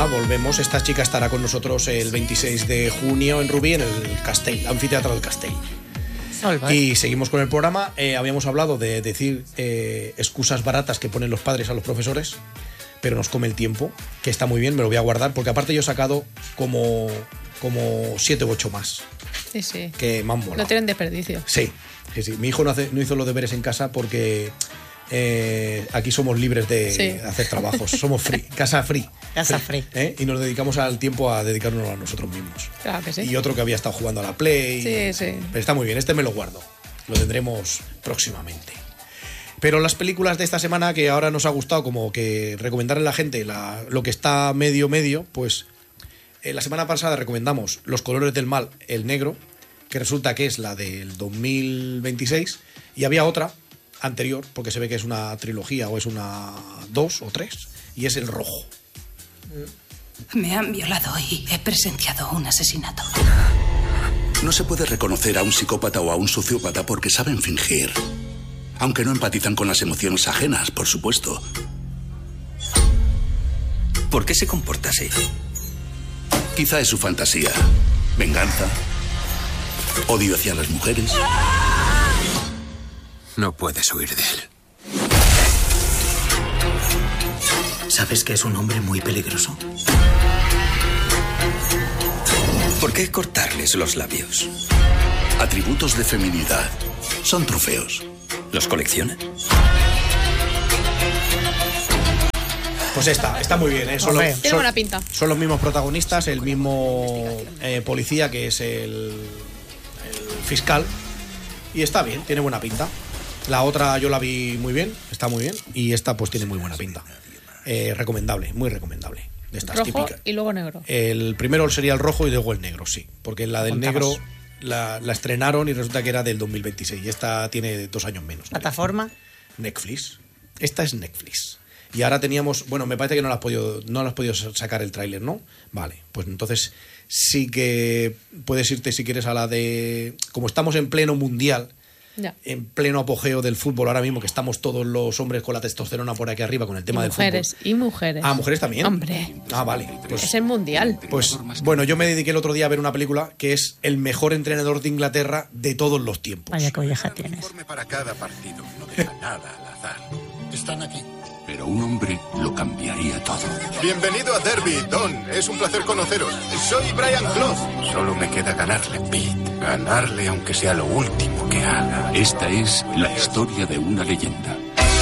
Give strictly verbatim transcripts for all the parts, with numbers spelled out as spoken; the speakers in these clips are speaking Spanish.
nada, volvemos. Esta chica estará con nosotros el veintiséis de junio en Rubí, en el Castell, Anfiteatro del Castell. Salve. Y seguimos con el programa. Eh, habíamos hablado de decir eh, excusas baratas que ponen los padres a los profesores, pero nos come el tiempo, que está muy bien, me lo voy a guardar, porque aparte yo he sacado como, como siete u ocho más. Sí, sí. Que me han molado. No tienen desperdicio. Sí, sí, sí. Mi hijo no, hace, no hizo los deberes en casa porque eh, aquí somos libres de sí. hacer trabajos. Somos free, casa free. Casa free. ¿Eh? Y nos dedicamos al tiempo a dedicarnos a nosotros mismos. Claro que sí. Y otro que había estado jugando a la Play. Sí, sí. Pero está muy bien, este me lo guardo. Lo tendremos próximamente. Pero las películas de esta semana que ahora nos ha gustado como que recomendarle a la gente la, lo que está medio medio, pues eh, la semana pasada recomendamos Los colores del mal, el negro, que resulta que es la del dos mil veintiséis, y había otra anterior, porque se ve que es una trilogía o es una dos o tres, y es el rojo. Me han violado y he presenciado un asesinato. No se puede reconocer a un psicópata o a un sociópata porque saben fingir. Aunque no empatizan con las emociones ajenas, por supuesto. ¿Por qué se comporta así? Quizá es su fantasía. Venganza. Odio hacia las mujeres. No puedes huir de él. ¿Sabes que es un hombre muy peligroso? ¿Por qué cortarles los labios? Atributos de feminidad. Son trofeos. ¿Los colecciona? Pues está, está muy bien, ¿eh? Son, los, Tiene son, buena pinta. Son los mismos protagonistas, el mismo eh, policía que es el, el fiscal. Y está bien, tiene buena pinta. La otra yo la vi muy bien, está muy bien. Y esta pues tiene muy buena pinta. Eh, recomendable, muy recomendable. De estas rojo típicas. Y luego negro. El primero sería el rojo y luego el negro, sí. Porque la del negro la, la estrenaron y resulta que era del dos mil veintiséis. Y esta tiene dos años menos. ¿Plataforma? Netflix. Esta es Netflix. Y ahora teníamos, bueno, me parece que no lo has podido, no lo has podido sacar el tráiler, ¿no? Vale, pues entonces sí que puedes irte si quieres a la de, como estamos en pleno mundial, ya. en pleno apogeo del fútbol ahora mismo, que estamos todos los hombres con la testosterona por aquí arriba con el tema y del mujeres, fútbol. Y mujeres. Ah, mujeres también. Hombre. Ah, vale. Pues, es el mundial. Pues bueno, yo me dediqué el otro día a ver una película que es el mejor entrenador de Inglaterra de todos los tiempos. Vaya colleja tienes. Para cada partido, no deja nada al azar. Están aquí. Pero un hombre lo cambiaría todo. Bienvenido a Derby, Don. Es un placer conoceros. Soy Brian Clough. Solo me queda ganarle, Pete. Ganarle aunque sea lo último que haga. Esta es la historia de una leyenda.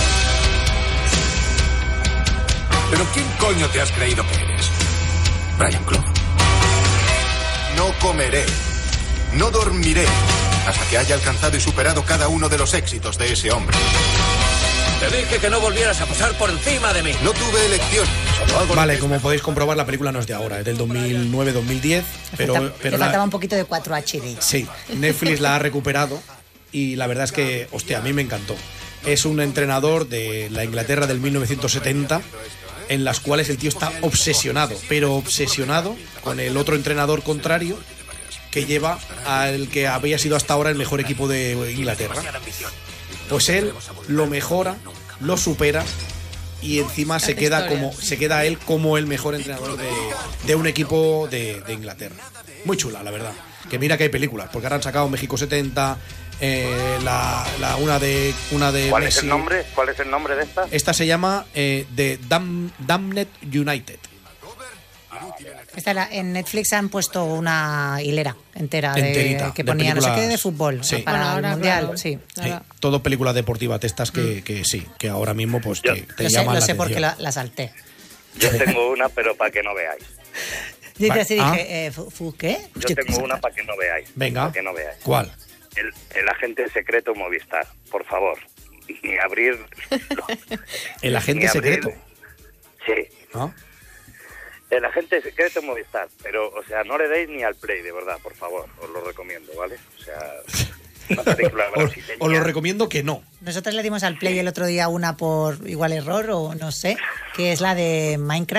¿Pero quién coño te has creído que eres? Brian Clough. No comeré. No dormiré. Hasta que haya alcanzado y superado cada uno de los éxitos de ese hombre. Te dije que no volvieras a pasar por encima de mí. No tuve elección. Vale, como podéis comprobar, la película no es de ahora, es del dos mil nueve dos mil diez. Pero, Falta, pero le la, faltaba un poquito de cuatro H D. Sí, Netflix la ha recuperado y la verdad es que, hostia, a mí me encantó. Es un entrenador de la Inglaterra del mil novecientos setenta, en las cuales el tío está obsesionado, pero obsesionado con el otro entrenador contrario que lleva al que había sido hasta ahora el mejor equipo de Inglaterra. Pues él lo mejora, lo supera y encima se queda como se queda él como el mejor entrenador de, de un equipo de, de Inglaterra. Muy chula, la verdad. Que mira que hay películas, porque ahora han sacado México setenta, eh, la, la una de una de ¿Cuál Messi. es el nombre? ¿Cuál es el nombre de esta? Esta se llama eh, The Dam, Damned United. Esta la, en Netflix han puesto una hilera entera de, Enterita, que de ponía no sé qué películas. de fútbol Sí. para Bueno, el ahora, mundial, claro. sí. Sí, todo películas deportivas de estas que, que sí, que ahora mismo pues te, te Lo sé, llaman lo la sé porque atención. la, la salté. Yo tengo una, pero para que no veáis. Yo Va- así ah. dije, eh, ¿fu, fu qué? Yo tengo una para que no veáis. Venga. Para que no veáis. ¿Cuál? El, el agente secreto Movistar, por favor. Ni abrir... El agente ni abrir- secreto. Sí. ¿No? El agente secreto Movistar. Pero, o sea, no le deis ni al play, de verdad, por favor. Os lo recomiendo, ¿vale? O sea... Una película Os, brasileña. os lo recomiendo que no. Nosotros le dimos al play el otro día una por igual error o no sé, que es la de Minecraft.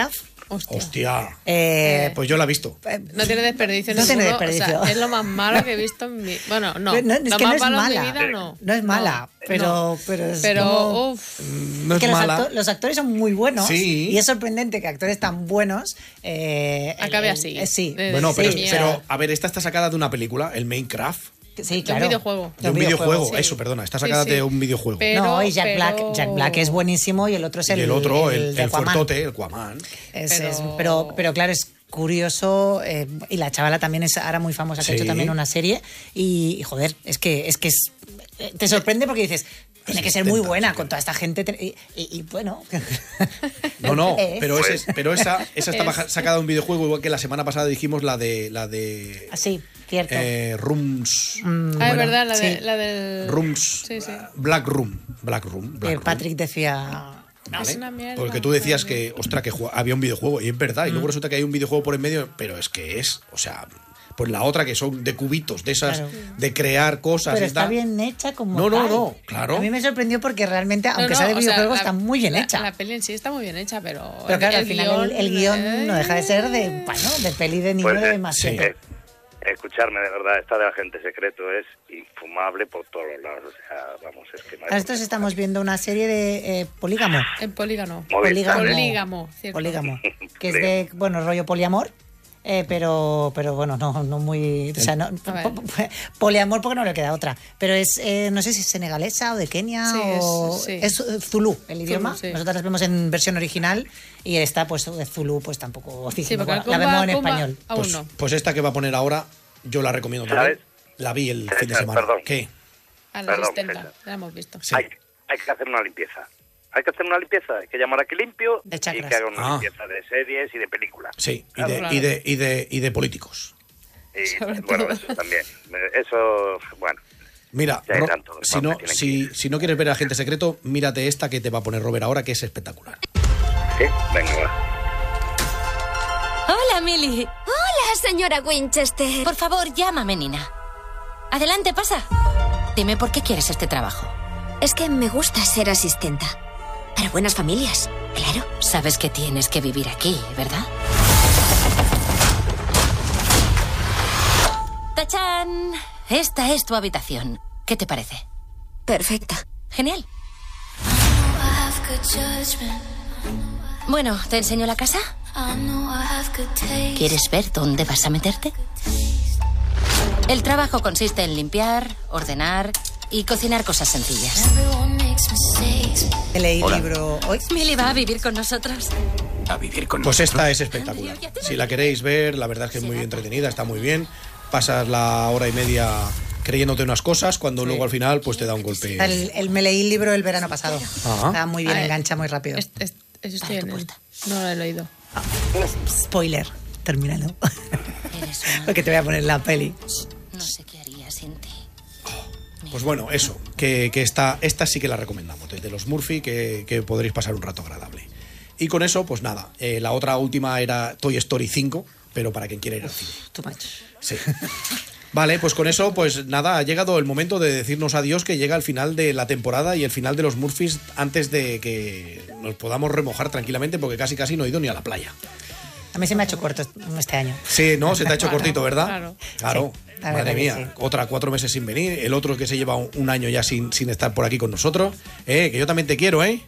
Hostia. Hostia. Eh, pues yo la he visto. No tiene desperdicio. No tiene ninguno, desperdicio. O sea, es lo más malo que he visto en mi... Bueno, no. no es lo que más no es malo mala. en mi vida, no. No es mala, No, pero, no. pero es Pero, como- uff. No es que los, mala. acto- los actores son muy buenos Sí. y es sorprendente que actores tan buenos eh, Acabe el- el- así. eh, sí. De- Bueno, pero, Sí. pero, a ver, esta está sacada de una película, el Minecraft. Sí, De un claro. videojuego. De un videojuego, sí. eso, perdona, está sacada Sí, sí. de un videojuego. Pero- no, y Jack, pero- Black, Jack Black es buenísimo y el otro es el y el otro, el, de el Aquaman. fuertote, el Aquaman. Es- Pero- es- pero, pero claro, es curioso eh, y la chavala también es ahora muy famosa, que Sí. ha hecho también una serie y, y, joder, es que es que es, eh, te sorprende porque dices, tiene que ser muy buena con toda esta gente te- y, y- y, bueno. No, no, Es. pero, ese- pero esa, esa está Es. baja- sacada de un videojuego, igual que la semana pasada dijimos la de la de Así, cierto. eh, Rooms. Ah, es verdad, la, de, sí. la del... Rooms. Sí, sí. Black Room. Black Room. Black que Room. Patrick decía... ¿Vale? Es una mierda. Porque tú decías que, ostras, que jugaba- había un videojuego, y es verdad, y luego Mm. resulta que hay un videojuego por en medio, pero es que es, o sea, pues la otra que son de cubitos, de esas, Claro. de crear cosas Pero y está tal. bien hecha como No, no, tal. no, claro. A mí me sorprendió porque realmente, No, aunque no, sea de o sea, videojuego, la- está muy bien la- hecha. La peli en sí está muy bien hecha, pero... Pero claro, el al final el, el guión eh, no deja de ser de, bueno, de peli de niño Pues, de eh, más sí. siete. Eh, escucharme, de verdad, esta de Agente Secreto es infumable por todos los lados. O sea, vamos, es que no hay Nosotros por qué estamos viendo una serie de eh, Polígamo. En polígono. Movistar. Polígamo. Polígamo, cierto. Polígamo. Que es de, bueno, rollo poliamor. Eh, pero, pero bueno, no, no muy. O sea, no, A ver. po- po- poliamor porque no le queda otra. Pero es, eh, no sé si es senegalesa o de Kenia Sí, o. es- sí. Es eh, Zulú el idioma. sí. Nosotros la vemos en versión original y esta, pues, de Zulú, pues tampoco. Sí, dijimos, porque bueno, el la vemos en Kumba- Kumba español. aún Pues, no. pues esta que va a poner ahora, yo la recomiendo ¿Sabes? también. La vi el Eh, fin de eh, semana. perdón. ¿Qué? A la Perdón, asistenta, César. la hemos visto. Sí. Hay, hay que hacer una limpieza. Hay que hacer una limpieza. Hay que llamar aquí limpio De y chakras. que haga una Ah. limpieza de series y de películas. Sí, y Claro, de, claro. y de, y de, y de políticos. Y, Sobre bueno, todo. eso también. Eso, bueno. Mira, Ya hay Ro- tanto, si, Juanfe, no, tiene que si, ir. si no quieres ver Agente Secreto, mírate esta que te va a poner Robert ahora, que es espectacular. Sí, venga, va. Hola, Millie. Hola, señora Winchester. Por favor, llámame Nina. Adelante, pasa. Dime por qué quieres este trabajo. Es que me gusta ser asistenta. Para buenas familias, claro. Sabes que tienes que vivir aquí, ¿verdad? ¡Tachán! Esta es tu habitación. ¿Qué te parece? Perfecta. Genial. Bueno, ¿te enseño la casa? ¿Quieres ver dónde vas a meterte? El trabajo consiste en limpiar, ordenar y cocinar cosas sencillas. Leí Hola. libro hoy. Millie va a vivir con nosotros. A vivir con Pues nosotros. esta es espectacular. Si la queréis ver, la verdad es que es muy entretenida, está muy bien. Pasas la hora y media creyéndote unas cosas, cuando luego al final pues te da un golpe. El, el- me leí el libro el verano pasado. Ajá. Está muy bien, Ah, engancha muy rápido. Es- es- eso estoy Vale, tu en él. puerta. No lo he leído. Spoiler. Termínalo. Eres una... Porque te voy a poner la peli. No sé qué haría sin ti. Pues bueno, eso, que, que esta, esta sí que la recomendamos, desde los Murphy, que, que podréis pasar un rato agradable. Y con eso, pues nada, eh, la otra última era Toy Story cinco, pero para quien quiera ir al cine. Too much. Sí. Vale, pues con eso, pues nada, ha llegado el momento de decirnos adiós, que llega el final de la temporada y el final de los Murphys antes de que nos podamos remojar tranquilamente, porque casi casi no he ido ni a la playa. A mí se me ha hecho corto este año. Sí, ¿no? Se te ha hecho cortito, ¿verdad? Claro. Claro. Sí, la Madre verdad que mía, sí. otra cuatro meses sin venir, el otro que se lleva un, un año ya sin, sin estar por aquí con nosotros. Eh, que yo también te quiero, ¿eh?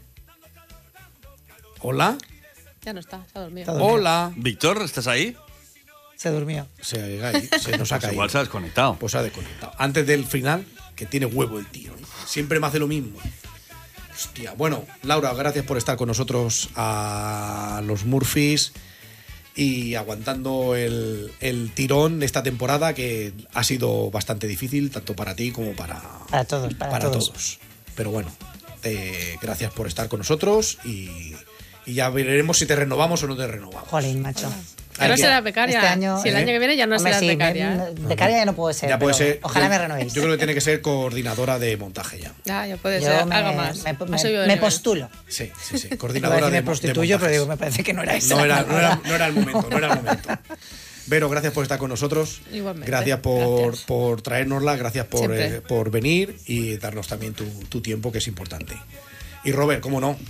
Hola. Ya no está, se ha dormido. Está dormido. Hola. Víctor, ¿estás ahí? Se durmió. Se, se nos ha Pues caído. igual se ha desconectado. Pues se ha desconectado. Antes del final, que tiene huevo el tío. ¿eh? Siempre me hace lo mismo. Hostia. Bueno, Laura, gracias por estar con nosotros a los Murphys y aguantando el, el tirón de esta temporada, que ha sido bastante difícil, tanto para ti como para, Para todos, para, todos. todos. Pero bueno, eh, gracias por estar con nosotros y, y ya veremos si te renovamos o no te renovamos. Jolín, macho. Que no Hay que- será becaria. Este año- si el año que viene ya no Hombre, serás sí, becaria. me- ¿eh? becaria ya no puedo ser. Ya puede pero ser. Ojalá yo- me renovéis. Yo creo que tiene que ser coordinadora de montaje ya. Ya, ya puede Yo ser me, algo más. me- Ha me- subido de me nivel. postulo. Sí, sí, sí. Iba a Coordinadora decir de, me mo- prostituyo, de pero digo, montajes. me parece que no era eso. No era, no, era, no era el momento, no era el momento. Vero, gracias por estar con nosotros. Igualmente. Gracias por, Gracias. por traérnosla, gracias por, Siempre. eh, por venir y darnos también tu, tu tiempo, que es importante. Y Robert, cómo no,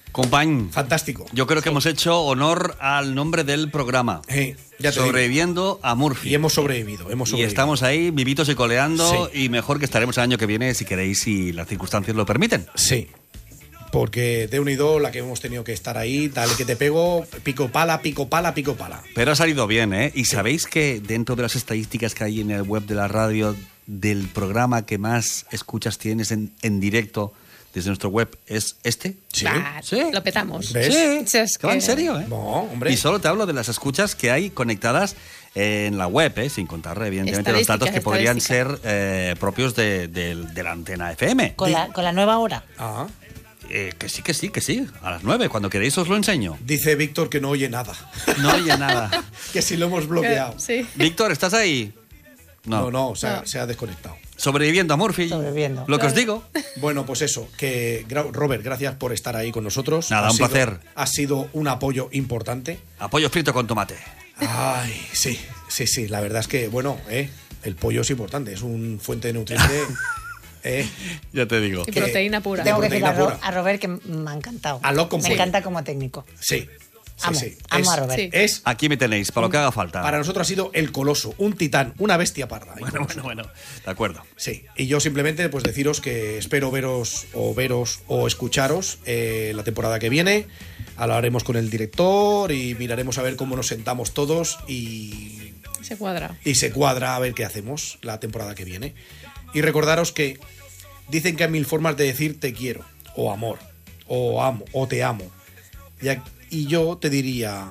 Company. Fantástico. Yo creo que hemos hecho honor al nombre del programa. Eh, ya te Sobreviviendo digo. a Murphy. Y hemos sobrevivido, hemos sobrevivido. Y estamos ahí vivitos y coleando, Sí. y mejor que estaremos el año que viene si queréis y las circunstancias lo permiten. Sí. Porque de unido la que hemos tenido que estar ahí, dale que te pego, pico pala, pico pala, pico pala. Pero ha salido bien, ¿eh? Y sabéis que dentro de las estadísticas que hay en el web de la radio, del programa que más escuchas tienes en, en directo desde nuestro web, ¿es este? Sí. Bah, Sí. Lo petamos. ¿Ves? Sí. Si es Que va en que- serio, ¿eh? No, hombre. Y solo te hablo de las escuchas que hay conectadas en la web, ¿eh? Sin contar, evidentemente, los datos que Estadísticas, podrían ser eh, propios de, de- de la antena F M. Con la, con la nueva hora. Ah. Eh, que sí, que sí, que sí. A las nueve, cuando queréis os lo enseño. Dice Víctor que no oye nada. No oye nada. Que si lo hemos bloqueado. Sí. Víctor, ¿estás ahí? No, no, se, ha, No. se ha desconectado. Sobreviviendo a Murphy. Sobreviviendo. Lo que os digo. Bueno, pues eso, que gra- Robert, gracias por estar ahí con nosotros. Nada, Ha un sido- placer. Ha sido un apoyo importante. Apoyo frito con tomate. Ay, sí, sí, sí. La verdad es que, bueno, eh, el pollo es importante, es un fuente de nutrientes. eh, Ya te digo. Y proteína pura. Tengo que decirle a, proteína Ro- pura. a Robert que me ha encantado. A lo Me completo. encanta como técnico. Sí, sí, Amo, sí. amo Es- a Robert. Sí. Es, Aquí me tenéis, para lo que haga falta. para nosotros ha sido el coloso, un titán, una bestia parda. Bueno, bueno, bueno. De acuerdo. Sí, y yo simplemente pues deciros que espero veros o veros o escucharos eh, la temporada que viene. Hablaremos con el director y miraremos a ver cómo nos sentamos todos y, Se cuadra. y se cuadra a ver qué hacemos la temporada que viene. Y recordaros que dicen que hay mil formas de decir te quiero, o amor, o amo, o te amo. Y, a- y yo te diría,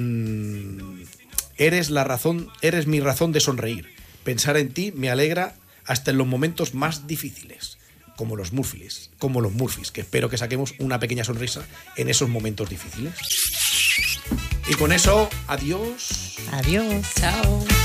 mm, eres la razón, eres mi razón de sonreír. Pensar en ti me alegra hasta en los momentos más difíciles, como los Murphys, como los Murphys, que espero que saquemos una pequeña sonrisa en esos momentos difíciles. Y con eso, adiós. Adiós. Chao.